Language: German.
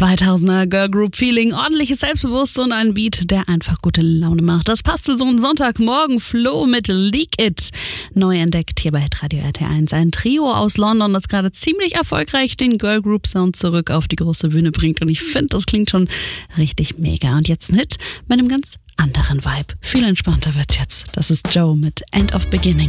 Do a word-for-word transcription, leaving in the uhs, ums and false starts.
zweitausender Girl Group Feeling, ordentliches Selbstbewusstsein und ein Beat, der einfach gute Laune macht. Das passt für so einen Sonntagmorgen. Flo mit Leak It. Neu entdeckt hier bei Radio R T eins. Ein Trio aus London, das gerade ziemlich erfolgreich den Girl Group Sound zurück auf die große Bühne bringt. Und ich finde, das klingt schon richtig mega. Und jetzt ein Hit mit einem ganz anderen Vibe. Viel entspannter wird's jetzt. Das ist Joe mit End of Beginning.